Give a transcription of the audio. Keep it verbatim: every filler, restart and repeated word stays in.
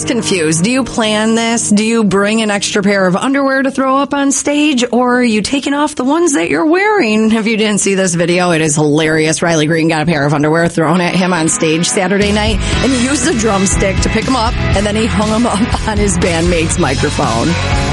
Riley's confused. Do you plan this? Do you bring an extra pair of underwear to throw up on stage? Or are you taking off the ones that you're wearing? If you didn't see this video, it is hilarious. Riley Green got a pair of underwear thrown at him on stage Saturday night, and he used a drumstick to pick them up, and then he hung them up on his bandmate's microphone.